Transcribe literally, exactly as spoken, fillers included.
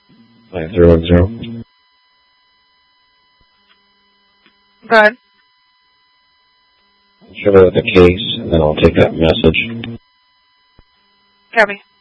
five zero one zero. Go ahead. Show me with the case, and then I'll take that message. Copy.